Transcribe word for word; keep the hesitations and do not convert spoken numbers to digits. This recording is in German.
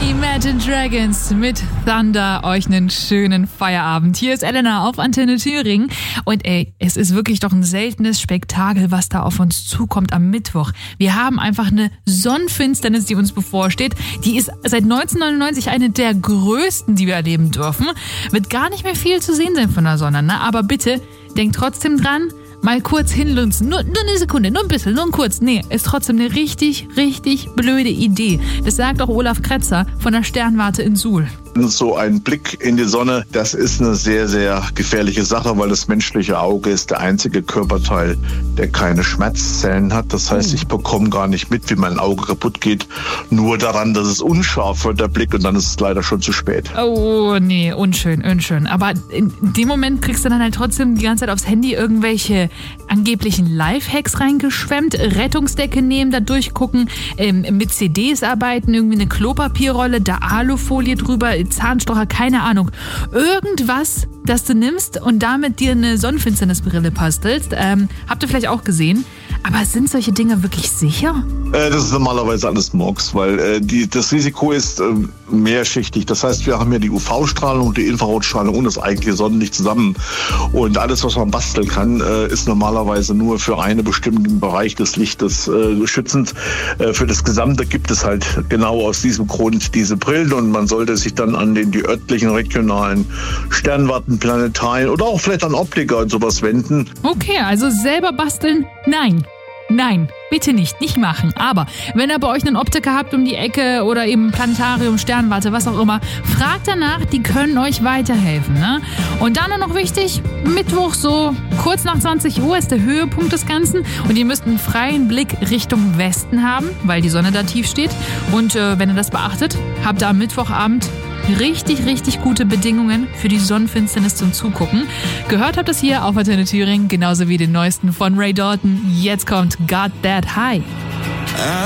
Imagine Dragons mit Thunder, euch einen schönen Feierabend. Hier ist Elena auf Antenne Thüringen und ey, es ist wirklich doch ein seltenes Spektakel, was da auf uns zukommt am Mittwoch. Wir haben einfach eine Sonnenfinsternis, die uns bevorsteht. Die ist seit neunzehnhundertneunundneunzig eine der größten, die wir erleben dürfen. Wird gar nicht mehr viel zu sehen sein von der Sonne, ne? Aber bitte, denkt trotzdem dran, mal kurz hinlunzen, nur, nur eine Sekunde, nur ein bisschen, nur ein kurz. Nee, ist trotzdem eine richtig, richtig blöde Idee. Das sagt auch Olaf Kretzer von der Sternwarte in Suhl. So ein Blick in die Sonne, das ist eine sehr, sehr gefährliche Sache, weil das menschliche Auge ist der einzige Körperteil, der keine Schmerzzellen hat. Das heißt, ich bekomme gar nicht mit, wie mein Auge kaputt geht, nur daran, dass es unscharf wird, der Blick, und dann ist es leider schon zu spät. Oh, nee, unschön, unschön. Aber in dem Moment kriegst du dann halt trotzdem die ganze Zeit aufs Handy irgendwelche angeblichen Lifehacks reingeschwemmt, Rettungsdecke nehmen, da durchgucken, ähm, mit C Ds arbeiten, irgendwie eine Klopapierrolle, da Alufolie drüber, Zahnstocher, keine Ahnung. Irgendwas, das du nimmst und damit dir eine Sonnenfinsternisbrille bastelst. Ähm, habt ihr vielleicht auch gesehen. Aber sind solche Dinge wirklich sicher? Äh, das ist normalerweise alles Murks, weil äh, die, das Risiko ist äh, mehrschichtig. Das heißt, wir haben ja die U V-Strahlung, die Infrarotstrahlung und das eigentliche Sonnenlicht zusammen. Und alles, was man basteln kann, äh, ist normalerweise nur für einen bestimmten Bereich des Lichtes äh, schützend. Äh, für das Gesamte gibt es halt genau aus diesem Grund diese Brillen, und man sollte sich dann an den die örtlichen, regionalen Sternwarten, Planetarien oder auch vielleicht an Optiker und sowas wenden. Okay, also selber basteln? Nein. Nein, bitte nicht, nicht machen. Aber wenn ihr bei euch einen Optiker habt um die Ecke oder eben Planetarium, Sternwarte, was auch immer, fragt danach, die können euch weiterhelfen. Ne? Und dann noch wichtig, Mittwoch so kurz nach zwanzig Uhr ist der Höhepunkt des Ganzen und ihr müsst einen freien Blick Richtung Westen haben, weil die Sonne da tief steht. Und äh, wenn ihr das beachtet, habt ihr am Mittwochabend richtig, richtig gute Bedingungen für die Sonnenfinsternis zum Zugucken. Gehört habt ihr es hier auf Antenne Thüringen, genauso wie den neuesten von Ray Dalton. Jetzt kommt Got That High.